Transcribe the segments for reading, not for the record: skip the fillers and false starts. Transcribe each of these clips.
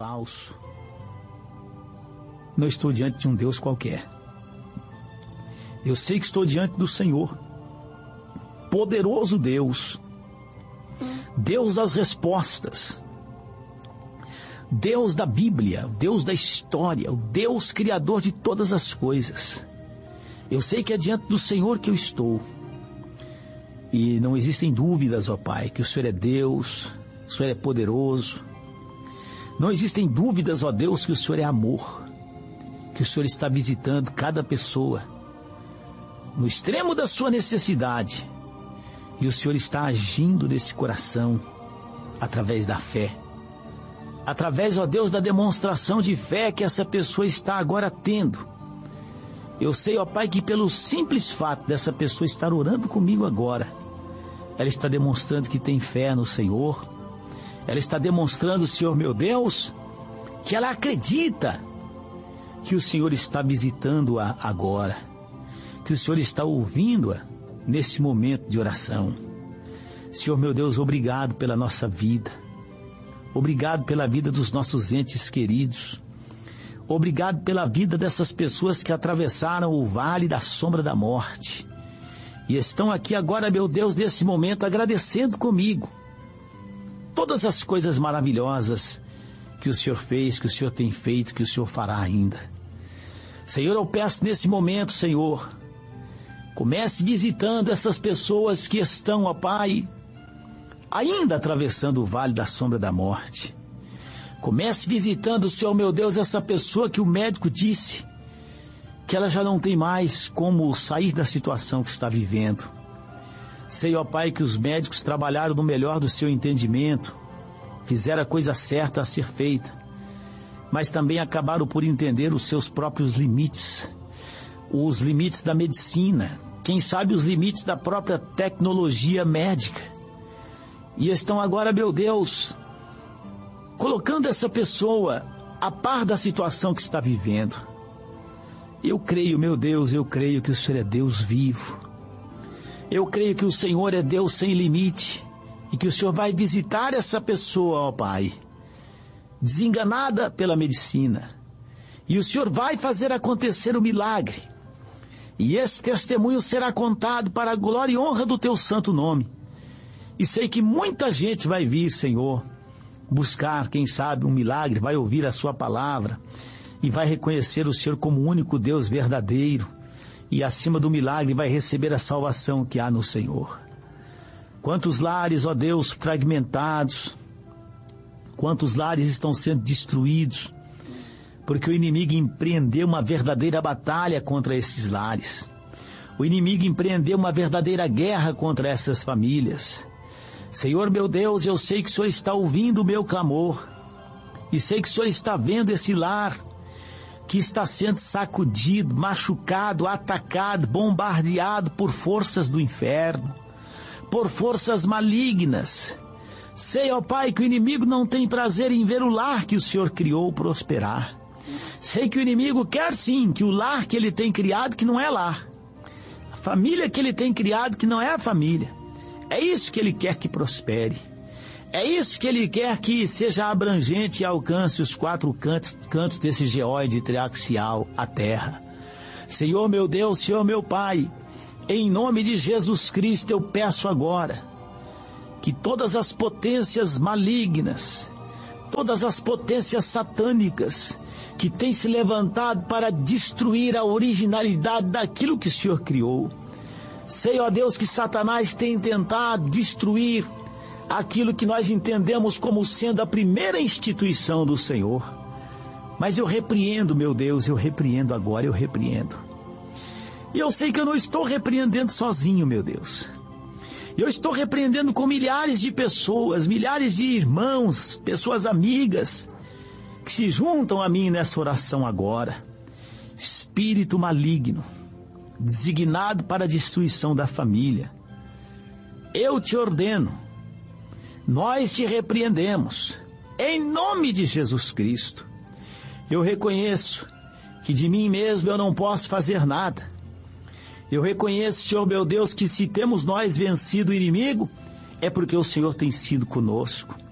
falso. Não estou diante de um Deus qualquer. Eu sei que estou diante do Senhor, poderoso Deus, Deus das respostas, Deus da Bíblia, Deus da história, o Deus criador de todas as coisas. Eu sei que é diante do Senhor que eu estou. E não existem dúvidas, ó Pai, que o Senhor é Deus, o Senhor é poderoso. Não existem dúvidas, ó Deus, que o Senhor é amor, que o Senhor está visitando cada pessoa no extremo da sua necessidade. E o Senhor está agindo nesse coração através da fé. Através, ó Deus, da demonstração de fé que essa pessoa está agora tendo. Eu sei, ó Pai, que pelo simples fato dessa pessoa estar orando comigo agora, ela está demonstrando que tem fé no Senhor. Ela está demonstrando, Senhor meu Deus, que ela acredita que o Senhor está visitando-a agora, que o Senhor está ouvindo-a nesse momento de oração. Senhor meu Deus, obrigado pela nossa vida. Obrigado pela vida dos nossos entes queridos. Obrigado pela vida dessas pessoas que atravessaram o vale da sombra da morte e estão aqui agora, meu Deus, nesse momento agradecendo comigo todas as coisas maravilhosas que o Senhor fez, que o Senhor tem feito, que o Senhor fará ainda. Senhor, eu peço nesse momento, Senhor, comece visitando essas pessoas que estão, ó Pai, ainda atravessando o vale da sombra da morte. Comece visitando, Senhor meu Deus, essa pessoa que o médico disse que ela já não tem mais como sair da situação que está vivendo. Sei, ó Pai, que os médicos trabalharam no melhor do seu entendimento, fizeram a coisa certa a ser feita, mas também acabaram por entender os seus próprios limites, os limites da medicina, quem sabe os limites da própria tecnologia médica. E estão agora, meu Deus, colocando essa pessoa a par da situação que está vivendo. Eu creio, meu Deus, eu creio que o Senhor é Deus vivo. Eu creio que o Senhor é Deus sem limite e que o Senhor vai visitar essa pessoa, ó Pai, desenganada pela medicina. E o Senhor vai fazer acontecer o milagre. E esse testemunho será contado para a glória e honra do Teu santo nome. E sei que muita gente vai vir, Senhor, buscar, quem sabe, um milagre, vai ouvir a Sua palavra e vai reconhecer o Senhor como o único Deus verdadeiro e acima do milagre vai receber a salvação que há no Senhor. Quantos lares, ó Deus, fragmentados, quantos lares estão sendo destruídos, porque o inimigo empreendeu uma verdadeira batalha contra esses lares. O inimigo empreendeu uma verdadeira guerra contra essas famílias. Senhor meu Deus, eu sei que o Senhor está ouvindo o meu clamor, e sei que o Senhor está vendo esse lar que está sendo sacudido, machucado, atacado, bombardeado por forças do inferno, por forças malignas. Sei, ó Pai, que o inimigo não tem prazer em ver o lar que o Senhor criou prosperar. Sei que o inimigo quer sim que o lar que ele tem criado, que não é lar, a família que ele tem criado, que não é a família, é isso que ele quer que prospere. É isso que ele quer que seja abrangente e alcance os 4 cantos desse geóide triaxial, a terra. Senhor meu Deus, Senhor meu Pai, em nome de Jesus Cristo eu peço agora que todas as potências malignas, todas as potências satânicas que têm se levantado para destruir a originalidade daquilo que o Senhor criou. Sei, ó Deus, que Satanás tem tentado destruir aquilo que nós entendemos como sendo a primeira instituição do Senhor. Mas eu repreendo, meu Deus, eu repreendo agora, eu repreendo. E eu sei que eu não estou repreendendo sozinho, meu Deus. Eu estou repreendendo com milhares de pessoas, milhares de irmãos, pessoas amigas, que se juntam a mim nessa oração agora. Espírito maligno, designado para a destruição da família, eu te ordeno, nós te repreendemos, em nome de Jesus Cristo. Eu reconheço que de mim mesmo eu não posso fazer nada. Eu reconheço, Senhor meu Deus, que se temos nós vencido o inimigo, é porque o Senhor tem sido conosco.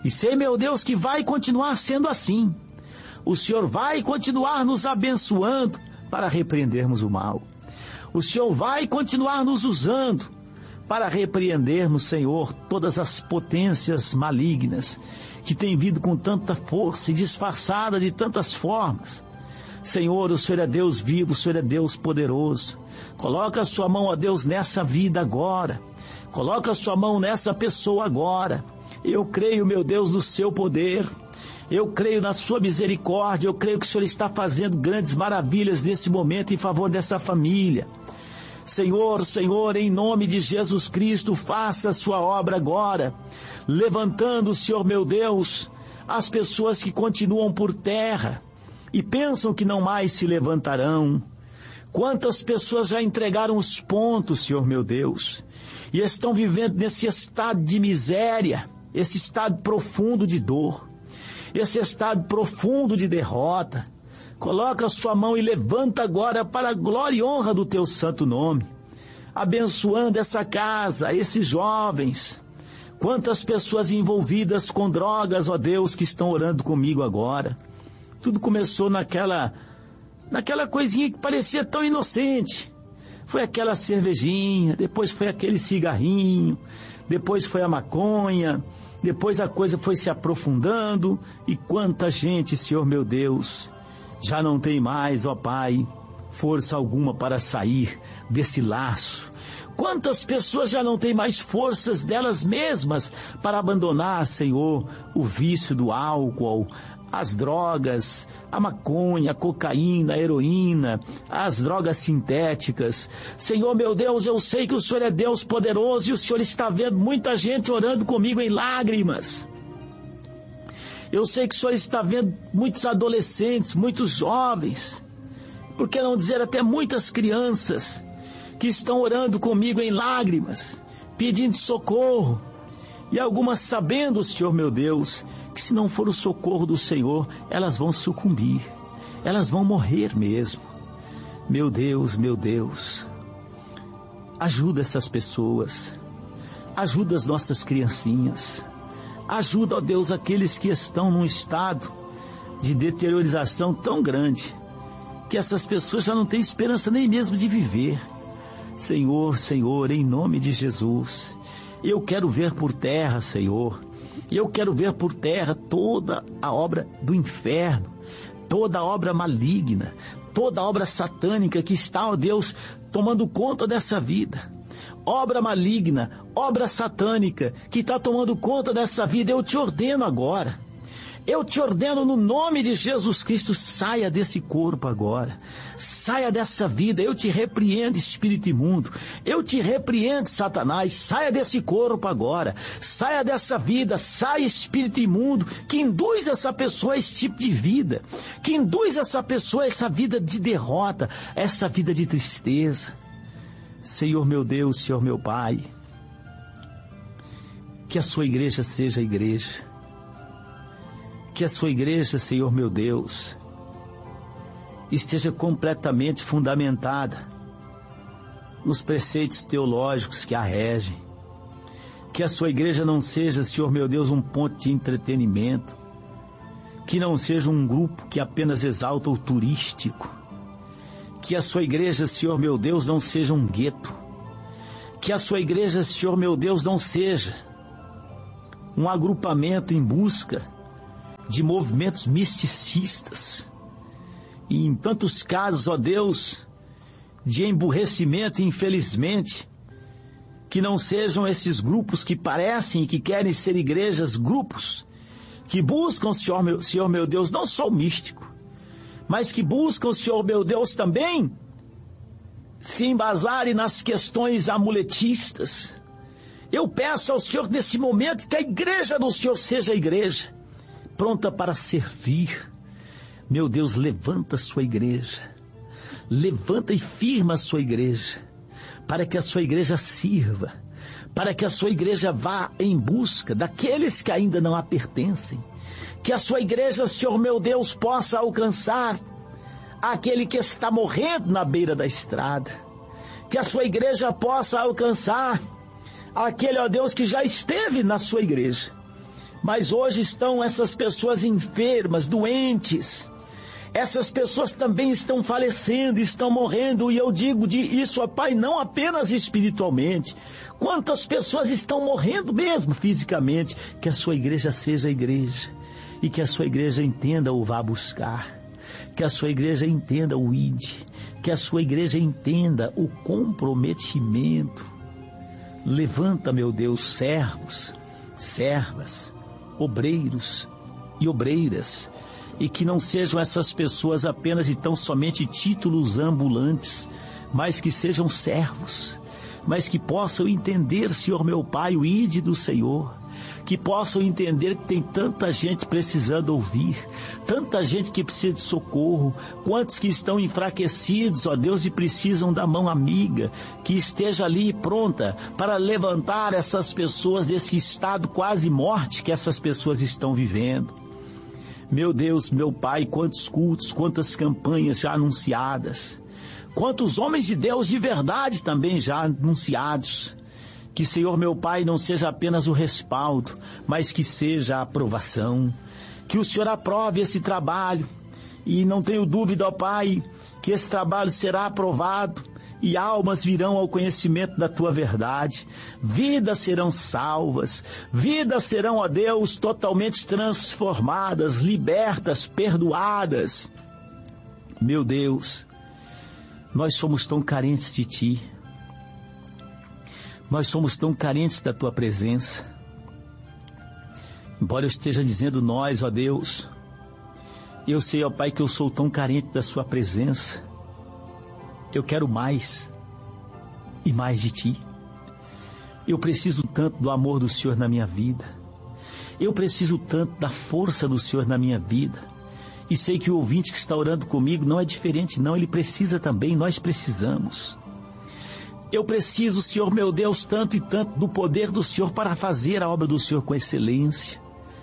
E sei, meu Deus, que vai continuar sendo assim. O Senhor vai continuar nos abençoando para repreendermos o mal. O Senhor vai continuar nos usando para repreendermos, Senhor, todas as potências malignas que têm vindo com tanta força e disfarçada de tantas formas. Senhor, o Senhor é Deus vivo, o Senhor é Deus poderoso. Coloca a sua mão, ó Deus, nessa vida agora. Coloca a sua mão nessa pessoa agora. Eu creio, meu Deus, no seu poder. Eu creio na sua misericórdia. Eu creio que o Senhor está fazendo grandes maravilhas nesse momento em favor dessa família. Senhor, Senhor, em nome de Jesus Cristo, faça a sua obra agora, levantando, Senhor meu Deus, as pessoas que continuam por terra e pensam que não mais se levantarão. Quantas pessoas já entregaram os pontos, Senhor meu Deus, e estão vivendo nesse estado de miséria, esse estado profundo de dor, esse estado profundo de derrota. Coloca a sua mão e levanta agora para a glória e honra do teu santo nome, abençoando essa casa, esses jovens. Quantas pessoas envolvidas com drogas, ó Deus, que estão orando comigo agora. Tudo começou naquela coisinha que parecia tão inocente. Foi aquela cervejinha, depois foi aquele cigarrinho, depois foi a maconha, depois a coisa foi se aprofundando. E quanta gente, Senhor meu Deus, já não tem mais, ó Pai, força alguma para sair desse laço. Quantas pessoas já não têm mais forças delas mesmas para abandonar, Senhor, o vício do álcool, as drogas, a maconha, a cocaína, a heroína, as drogas sintéticas. Senhor meu Deus, eu sei que o Senhor é Deus poderoso e o Senhor está vendo muita gente orando comigo em lágrimas. Eu sei que o Senhor está vendo muitos adolescentes, muitos jovens, por que não dizer até muitas crianças, que estão orando comigo em lágrimas, pedindo socorro, e algumas sabendo, Senhor meu Deus, que se não for o socorro do Senhor, elas vão sucumbir, elas vão morrer mesmo. Meu Deus, ajuda essas pessoas, ajuda as nossas criancinhas, ajuda, ó Deus, aqueles que estão num estado de deteriorização tão grande, que essas pessoas já não têm esperança nem mesmo de viver. Senhor, em nome de Jesus, eu quero ver por terra, Senhor, eu quero ver por terra toda a obra do inferno, toda a obra maligna, toda a obra satânica que está, ó Deus, tomando conta dessa vida. Obra maligna, obra satânica que está tomando conta dessa vida, eu te ordeno agora. Eu te ordeno no nome de Jesus Cristo, saia desse corpo agora, saia dessa vida. Eu te repreendo, espírito imundo, eu te repreendo, Satanás, saia desse corpo agora, saia dessa vida, saia, espírito imundo, que induz essa pessoa a esse tipo de vida, que induz essa pessoa a essa vida de derrota, essa vida de tristeza. Senhor meu Deus, Senhor meu Pai, que a sua igreja seja a igreja, que a sua igreja, Senhor meu Deus, esteja completamente fundamentada nos preceitos teológicos que a regem. Que a sua igreja não seja, Senhor meu Deus, um ponto de entretenimento, que não seja um grupo que apenas exalta o turístico. Que a sua igreja, Senhor meu Deus, não seja um gueto. Que a sua igreja, Senhor meu Deus, não seja um agrupamento em busca de movimentos misticistas, e em tantos casos, ó Deus, de emburrecimento, infelizmente, que não sejam esses grupos que parecem e que querem ser igrejas, grupos que buscam, Senhor meu Deus, não só o místico, mas que buscam, Senhor meu Deus, também se embasarem nas questões amuletistas. Eu peço ao Senhor nesse momento que a igreja do Senhor seja a igreja pronta para servir. Meu Deus, levanta a sua igreja, levanta e firma a sua igreja, para que a sua igreja sirva, para que a sua igreja vá em busca daqueles que ainda não a pertencem, que a sua igreja, Senhor meu Deus, possa alcançar aquele que está morrendo na beira da estrada, que a sua igreja possa alcançar aquele, ó Deus, que já esteve na sua igreja, Mas hoje estão essas pessoas enfermas, doentes. Essas pessoas também estão falecendo, estão morrendo, e eu digo isso, ó Pai, não apenas espiritualmente. Quantas pessoas estão morrendo mesmo fisicamente? Que a sua igreja seja a igreja, e que a sua igreja entenda o vá buscar, que a sua igreja entenda o ide, que a sua igreja entenda o comprometimento. Levanta, meu Deus, servos, servas, obreiros e obreiras, e que não sejam essas pessoas apenas e tão somente títulos ambulantes, mas que sejam servos, mas que possam entender, Senhor meu Pai, o ide do Senhor, que possam entender que tem tanta gente precisando ouvir, tanta gente que precisa de socorro, quantos que estão enfraquecidos, ó Deus, e precisam da mão amiga, que esteja ali pronta para levantar essas pessoas desse estado quase morte que essas pessoas estão vivendo. Meu Deus, meu Pai, quantos cultos, quantas campanhas já anunciadas, quantos homens de Deus de verdade também já anunciados. Que, Senhor meu Pai, não seja apenas o respaldo, mas que seja a aprovação. Que o Senhor aprove esse trabalho, e não tenho dúvida, ó Pai, que esse trabalho será aprovado, e almas virão ao conhecimento da Tua verdade, vidas serão salvas, vidas serão, ó Deus, totalmente transformadas, libertas, perdoadas. Meu Deus, nós somos tão carentes de Ti, nós somos tão carentes da Tua presença. Embora eu esteja dizendo nós, ó Deus, eu sei, ó Pai, que eu sou tão carente da Sua presença. Eu quero mais e mais de Ti. Eu preciso tanto do amor do Senhor na minha vida. Eu preciso tanto da força do Senhor na minha vida. E sei que o ouvinte que está orando comigo não é diferente, não. Ele precisa também, nós precisamos. Eu preciso, Senhor meu Deus, tanto e tanto do poder do Senhor para fazer a obra do Senhor com excelência.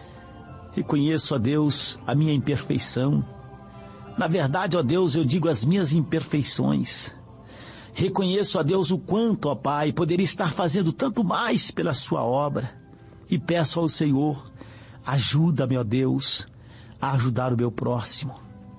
Reconheço, ó Deus, a minha imperfeição. Na verdade, ó Deus, eu digo as minhas imperfeições. Reconheço, ó Deus, o quanto, ó Pai, poderia estar fazendo tanto mais pela Sua obra. E peço ao Senhor, ajuda-me, ó Deus, a ajudar o meu próximo.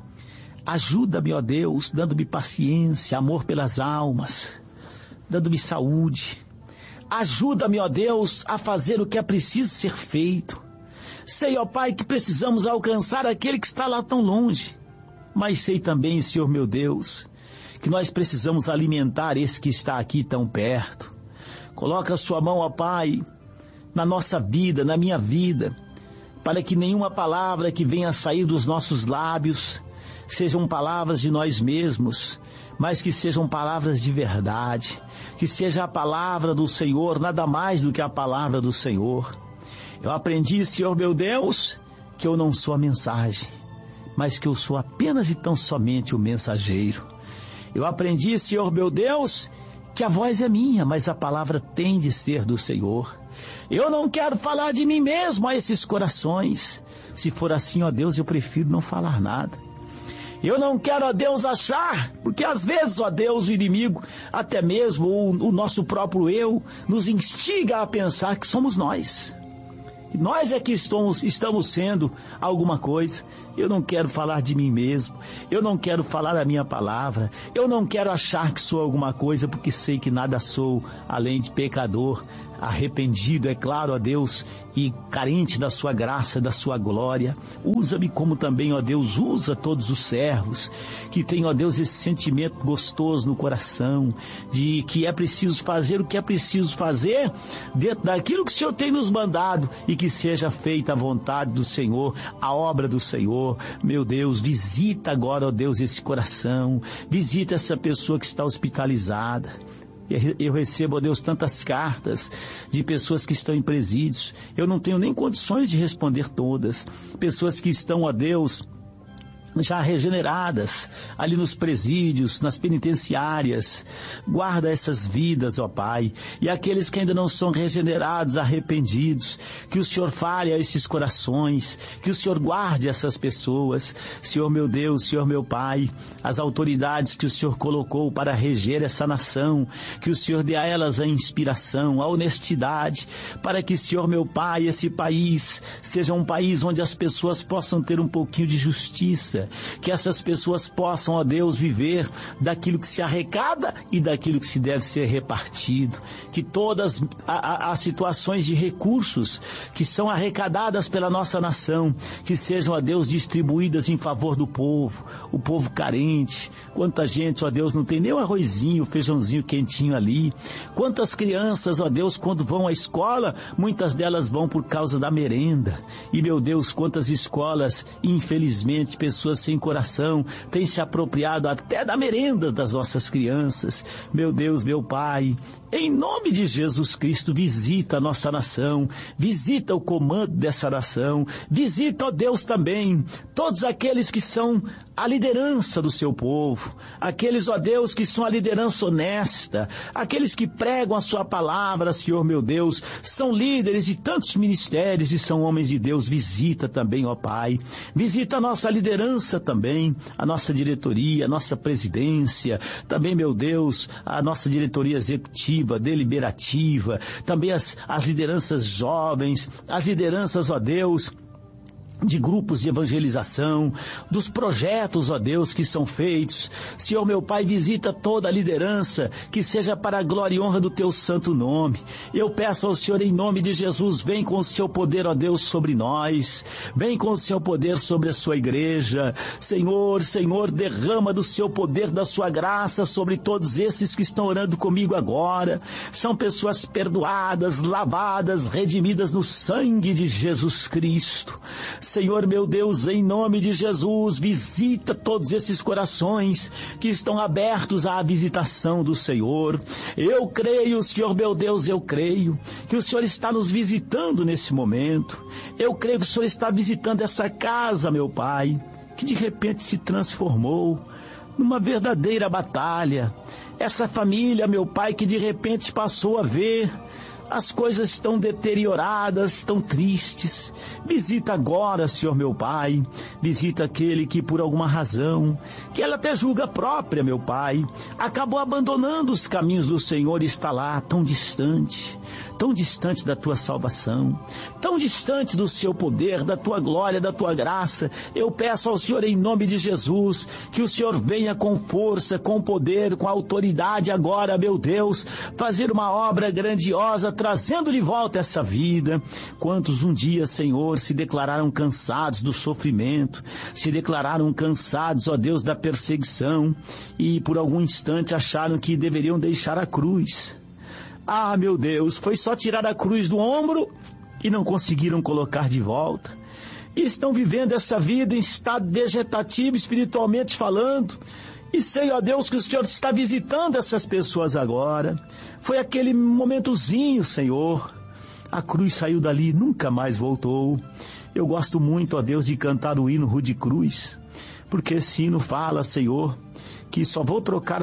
Ajuda-me, ó Deus, dando-me paciência, amor pelas almas, dando-me saúde. Ajuda-me, ó Deus, a fazer o que é preciso ser feito. Sei, ó Pai, que precisamos alcançar aquele que está lá tão longe. Mas sei também, Senhor meu Deus, que nós precisamos alimentar esse que está aqui tão perto. Coloca a Sua mão, ó Pai, na nossa vida, na minha vida, para que nenhuma palavra que venha a sair dos nossos lábios sejam palavras de nós mesmos, mas que sejam palavras de verdade, que seja a palavra do Senhor, nada mais do que a palavra do Senhor. Eu aprendi, Senhor meu Deus, que eu não sou a mensagem, mas que eu sou apenas e tão somente o mensageiro. Eu aprendi, Senhor meu Deus, que a voz é minha, mas a palavra tem de ser do Senhor. Eu não quero falar de mim mesmo a esses corações. Se for assim, ó Deus, eu prefiro não falar nada. Eu não quero, ó Deus, achar, porque às vezes, ó Deus, o inimigo, até mesmo o nosso próprio eu, nos instiga a pensar que somos nós. Nós é que estamos sendo alguma coisa. Eu não quero falar de mim mesmo, eu não quero falar a minha palavra, eu não quero achar que sou alguma coisa, porque sei que nada sou além de pecador, arrependido, é claro, ó Deus, e carente da Sua graça, da Sua glória. Usa-me como também, ó Deus, usa todos os servos que têm, ó Deus, esse sentimento gostoso no coração, de que é preciso fazer o que é preciso fazer dentro daquilo que o Senhor tem nos mandado, e que seja feita a vontade do Senhor, a obra do Senhor. Meu Deus, visita agora, ó Deus, esse coração, visita essa pessoa que está hospitalizada. Eu recebo, ó Deus, tantas cartas de pessoas que estão em presídios. Eu não tenho nem condições de responder todas. Pessoas que estão, ó Deus, já regeneradas, ali nos presídios, nas penitenciárias. Guarda essas vidas, ó Pai, e aqueles que ainda não são regenerados, arrependidos, que o Senhor fale a esses corações, que o Senhor guarde essas pessoas. Senhor meu Deus, Senhor meu Pai, as autoridades que o Senhor colocou para reger essa nação, que o Senhor dê a elas a inspiração, a honestidade, para que, Senhor meu Pai, esse país seja um país onde as pessoas possam ter um pouquinho de justiça, que essas pessoas possam, ó Deus, viver daquilo que se arrecada e daquilo que se deve ser repartido, que todas as situações de recursos que são arrecadadas pela nossa nação, que sejam, ó Deus, distribuídas em favor do povo, o povo carente. Quanta gente, ó Deus, não tem nem um arrozinho, feijãozinho quentinho ali. Quantas crianças, ó Deus, quando vão à escola, muitas delas vão por causa da merenda. E, meu Deus, quantas escolas, infelizmente, pessoas sem coração têm se apropriado até da merenda das nossas crianças. Meu Deus, meu Pai, em nome de Jesus Cristo, visita a nossa nação, visita o comando dessa nação, visita, ó Deus, também todos aqueles que são a liderança do seu povo, aqueles, ó Deus, que são a liderança honesta, aqueles que pregam a sua palavra, Senhor meu Deus, são líderes de tantos ministérios e são homens de Deus. Visita também, ó Pai, visita a nossa liderança também, a nossa diretoria, a nossa presidência, também, meu Deus, a nossa diretoria executiva, deliberativa, também as lideranças jovens, as lideranças, ó Deus, de grupos de evangelização, dos projetos, ó Deus, que são feitos. Senhor meu Pai, visita toda a liderança, que seja para a glória e honra do teu santo nome. Eu peço ao Senhor, em nome de Jesus, vem com o seu poder, ó Deus, sobre nós, vem com o seu poder sobre a sua igreja. Senhor, derrama do seu poder, da sua graça sobre todos esses que estão orando comigo agora. São pessoas perdoadas, lavadas, redimidas no sangue de Jesus Cristo. Senhor meu Deus, em nome de Jesus, visita todos esses corações que estão abertos à visitação do Senhor. Eu creio, Senhor meu Deus, eu creio que o Senhor está nos visitando nesse momento. Eu creio que o Senhor está visitando essa casa, meu Pai, que de repente se transformou numa verdadeira batalha. Essa família, meu Pai, que de repente passou a ver as coisas estão deterioradas, estão tristes. Visita agora, Senhor meu Pai, visita aquele que por alguma razão, que ela até julga própria, meu Pai, acabou abandonando os caminhos do Senhor e está lá tão distante da tua salvação, tão distante do seu poder, da tua glória, da tua graça. Eu peço ao Senhor, em nome de Jesus, que o Senhor venha com força, com poder, com autoridade agora, meu Deus, fazer uma obra grandiosa, trazendo de volta essa vida. Quantos um dia, Senhor, se declararam cansados do sofrimento, se declararam cansados, ó Deus, da perseguição, e por algum instante acharam que deveriam deixar a cruz. Ah, meu Deus, foi só tirar a cruz do ombro e não conseguiram colocar de volta. E estão vivendo essa vida em estado vegetativo, espiritualmente falando. E sei, ó Deus, que o Senhor está visitando essas pessoas agora. Foi aquele momentozinho, Senhor. A cruz saiu dali e nunca mais voltou. Eu gosto muito, ó Deus, de cantar o hino Rude Cruz, porque esse hino fala, Senhor, que só vou trocar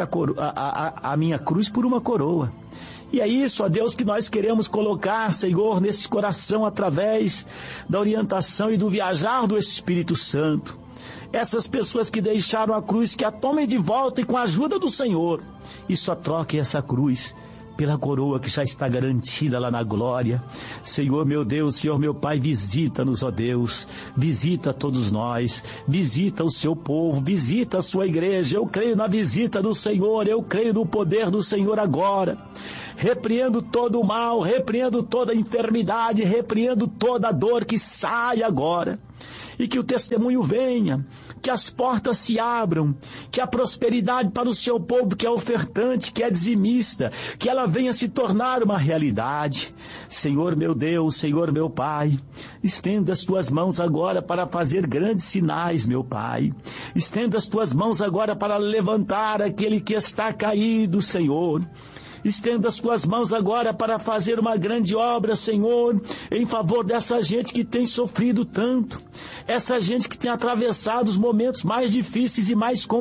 a minha cruz por uma coroa. E é isso, ó Deus, que nós queremos colocar, Senhor, nesse coração através da orientação e do viajar do Espírito Santo. Essas pessoas que deixaram a cruz, que a tomem de volta e com a ajuda do Senhor, e só troquem essa cruz pela coroa que já está garantida lá na glória. Senhor meu Deus, Senhor meu Pai, visita-nos, ó Deus, visita todos nós, visita o seu povo, visita a sua igreja. Eu creio na visita do Senhor, eu creio no poder do Senhor agora. Repreendo todo o mal, repreendo toda a enfermidade, repreendo toda a dor, que saia agora. E que o testemunho venha, que as portas se abram, que a prosperidade para o seu povo que é ofertante, que é dizimista, que ela venha se tornar uma realidade. Senhor meu Deus, Senhor meu Pai, estenda as tuas mãos agora para fazer grandes sinais, meu Pai. Estenda as tuas mãos agora para levantar aquele que está caído, Senhor. Estenda as tuas mãos agora para fazer uma grande obra, Senhor, em favor dessa gente que tem sofrido tanto, essa gente que tem atravessado os momentos mais difíceis e mais complicados